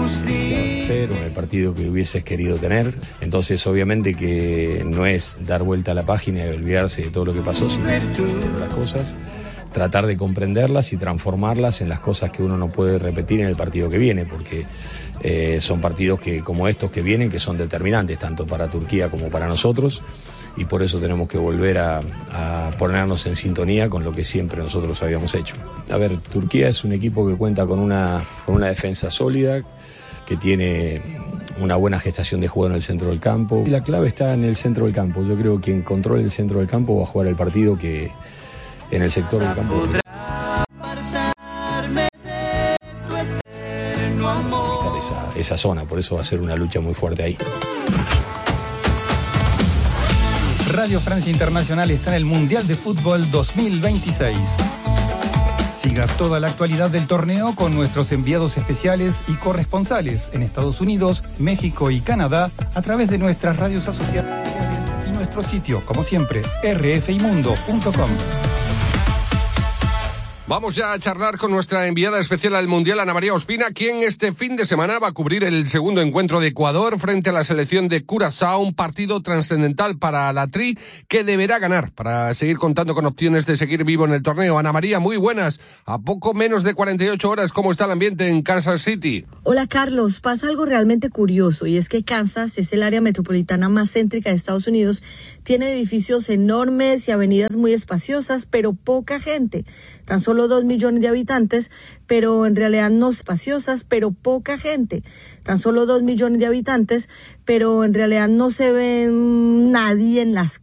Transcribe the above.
deseabas hacer o en el partido que hubieses querido tener. Entonces, obviamente que no es dar vuelta a la página y olvidarse de todo lo que pasó, sino las cosas, tratar de comprenderlas y transformarlas en las cosas que uno no puede repetir en el partido que viene, porque son partidos como estos que vienen, que son determinantes tanto para Turquía como para nosotros, y por eso tenemos que volver a ponernos en sintonía con lo que siempre nosotros habíamos hecho. A ver, Turquía es un equipo que cuenta con una defensa sólida, que tiene una buena gestación de juego en el centro del campo. Y la clave está en el centro del campo. Yo creo que quien controle el centro del campo va a jugar el partido que en el sector del campo. Esa zona, por eso va a ser una lucha muy fuerte ahí. Radio Francia Internacional está en el Mundial de Fútbol 2026. Siga toda la actualidad del torneo con nuestros enviados especiales y corresponsales en Estados Unidos, México y Canadá a través de nuestras radios asociadas y nuestro sitio, como siempre, rfimundo.com. Vamos ya a charlar con nuestra enviada especial al Mundial, Ana María Ospina, quien este fin de semana va a cubrir el segundo encuentro de Ecuador frente a la selección de Curazao, un partido trascendental para la Tri que deberá ganar para seguir contando con opciones de seguir vivo en el torneo. Ana María, muy buenas. A poco menos de 48 horas, ¿cómo está el ambiente en Kansas City? Hola, Carlos. Pasa algo realmente curioso, y es que Kansas es el área metropolitana más céntrica de Estados Unidos. Tiene edificios enormes y avenidas muy espaciosas, pero poca gente. Tan solo 2 millones de habitantes, pero en realidad no espaciosas, pero poca gente. Tan solo 2 millones de habitantes, pero en realidad no se ve nadie en las